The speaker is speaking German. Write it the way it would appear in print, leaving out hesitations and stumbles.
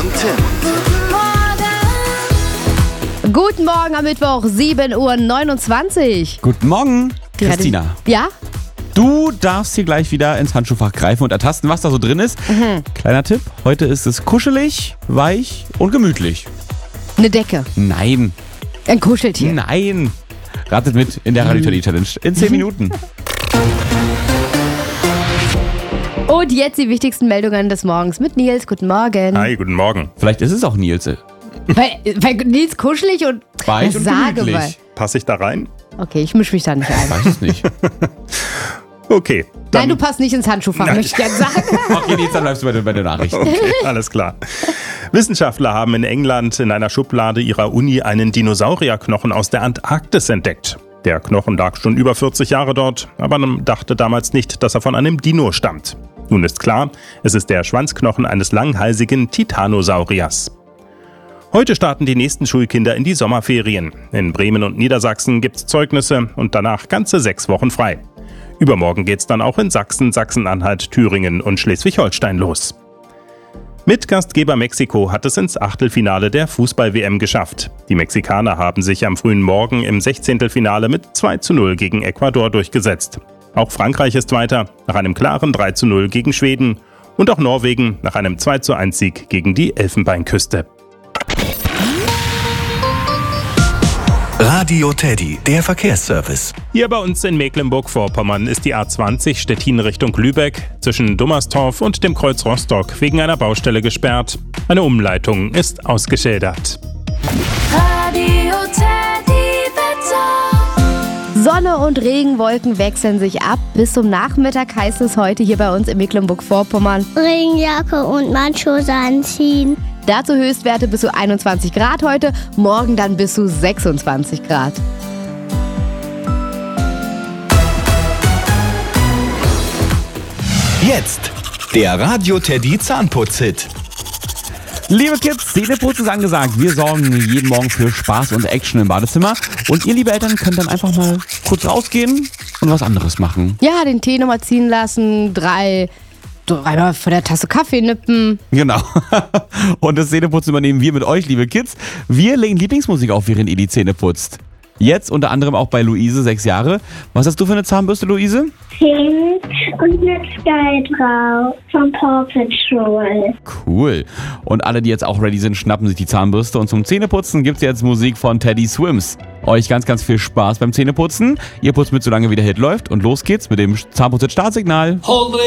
Tipp. Guten Morgen am Mittwoch, 7:29 Uhr. Guten Morgen, Christina. Ja? Du darfst hier gleich wieder ins Handschuhfach greifen und ertasten, was da so drin ist. Kleiner Tipp, heute ist es kuschelig, weich und gemütlich. Eine Decke. Nein, Ein Kuscheltier. nein. Ratet mit in der Radio-Challenge in 10 Minuten. Und jetzt die wichtigsten Meldungen des Morgens mit Nils. Guten Morgen. Hi, guten Morgen. Vielleicht ist es auch Nils. Weil Nils kuschelig und Weich und sage gemütlich. mal. Passe ich da rein? Okay, ich mische mich da nicht ein. Weiß es nicht. Okay. Nein, du passt nicht ins Handschuhfach, Nein. möchte ich gerne sagen. Okay, Nils, dann bleibst du bei den Nachrichten. Okay, alles klar. Wissenschaftler haben in England in einer Schublade ihrer Uni einen Dinosaurierknochen aus der Antarktis entdeckt. Der Knochen lag schon über 40 Jahre dort, aber man dachte damals nicht, dass er von einem Dino stammt. Nun ist klar, es ist der Schwanzknochen eines langhalsigen Titanosauriers. Heute starten die nächsten Schulkinder in die Sommerferien. In Bremen und Niedersachsen gibt's Zeugnisse und danach ganze 6 Wochen frei. Übermorgen geht's dann auch in Sachsen, Sachsen-Anhalt, Thüringen und Schleswig-Holstein los. Mit Gastgeber Mexiko hat es ins Achtelfinale der Fußball-WM geschafft. Die Mexikaner haben sich am frühen Morgen im 16. mit 2:0 gegen Ecuador durchgesetzt. Auch Frankreich ist weiter, nach einem klaren 3:0 gegen Schweden. Und auch Norwegen nach einem 2:1-Sieg gegen die Elfenbeinküste. Radio Teddy, der Verkehrsservice. Hier bei uns in Mecklenburg-Vorpommern ist die A20 Stettin Richtung Lübeck zwischen Dummerstorf und dem Kreuz Rostock wegen einer Baustelle gesperrt. Eine Umleitung ist ausgeschildert. Radio Teddy Wetter. Sonne und Regenwolken wechseln sich ab. Bis zum Nachmittag heißt es heute hier bei uns in Mecklenburg-Vorpommern. Regenjacke und Matschhose anziehen. Dazu Höchstwerte bis zu 21 Grad heute, morgen dann bis zu 26 Grad. Jetzt der Radio Teddy Zahnputz-Hit. Liebe Kids, Zähneputzen ist angesagt. Wir sorgen jeden Morgen für Spaß und Action im Badezimmer. Und ihr, liebe Eltern, könnt dann einfach mal kurz rausgehen und was anderes machen. Ja, den Tee nochmal ziehen lassen, dreimal von der Tasse Kaffee nippen. Genau. Und das Zähneputzen übernehmen wir mit euch, liebe Kids. Wir legen Lieblingsmusik auf, während ihr die Zähne putzt. Jetzt unter anderem auch bei Luise, 6 Jahre. Was hast du für eine Zahnbürste, Luise? Pink und mit Sky drauf vom Paw Patrol. Cool. Und alle, die jetzt auch ready sind, schnappen sich die Zahnbürste. Und zum Zähneputzen gibt's jetzt Musik von Teddy Swims. Euch ganz, ganz viel Spaß beim Zähneputzen. Ihr putzt mit, solange wie der Hit läuft. Und los geht's mit dem Zahnputz-Startsignal.